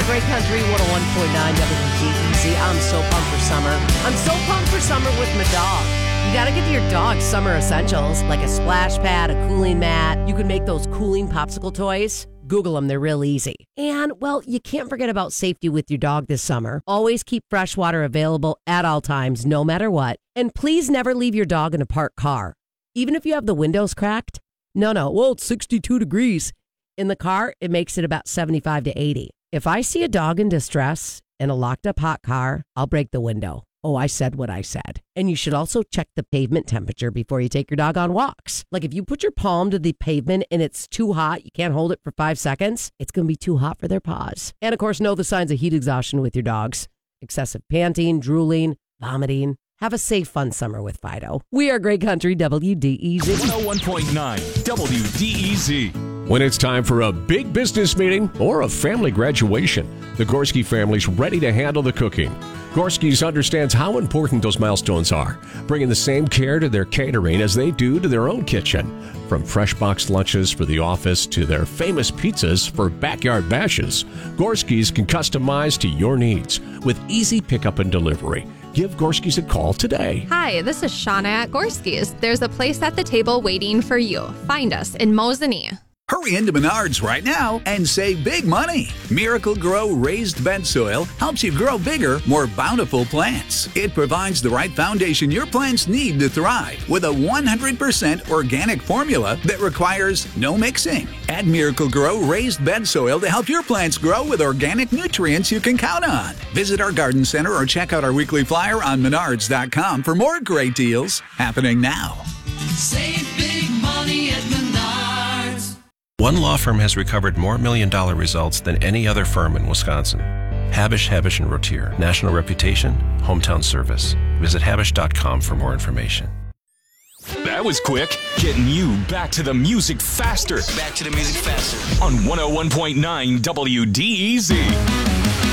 Great Country 101.9 WDEZ. I'm so pumped for summer. I'm so pumped for summer with my dog. You got to get to your dog summer essentials like a splash pad, a cooling mat. You can make those cooling popsicle toys. Google them. They're real easy. And, well, you can't forget about safety with your dog this summer. Always keep fresh water available at all times, no matter what. And please never leave your dog in a parked car. Even if you have the windows cracked. No, well, it's 62 degrees. In the car, it makes it about 75 to 80. If I see a dog in distress in a locked up hot car, I'll break the window. Oh, I said what I said. And you should also check the pavement temperature before you take your dog on walks. Like if you put your palm to the pavement and it's too hot, you can't hold it for 5 seconds, it's going to be too hot for their paws. And of course, know the signs of heat exhaustion with your dogs. Excessive panting, drooling, vomiting. Have a safe, fun summer with Fido. We are Great Country WDEZ. 101.9 WDEZ. When it's time for a big business meeting or a family graduation, the Gorski family's ready to handle the cooking. Gorski's understands how important those milestones are, bringing the same care to their catering as they do to their own kitchen. From fresh boxed lunches for the office to their famous pizzas for backyard bashes, Gorski's can customize to your needs with easy pickup and delivery. Give Gorski's a call today. Hi, this is Shauna at Gorski's. There's a place at the table waiting for you. Find us in Mosinee. Hurry into Menards right now and save big money. Miracle Grow raised bed soil helps you grow bigger, more bountiful plants. It provides the right foundation your plants need to thrive with a 100% organic formula that requires no mixing. Add Miracle Grow raised bed soil to help your plants grow with organic nutrients you can count on. Visit our garden center or check out our weekly flyer on menards.com for more great deals happening now. Save big money at Menards. One law firm has recovered more million-dollar results than any other firm in Wisconsin. Habish, Habish & Rotier. National reputation, hometown service. Visit Habish.com for more information. That was quick. Getting you back to the music faster. Back to the music faster. On 101.9 WDEZ.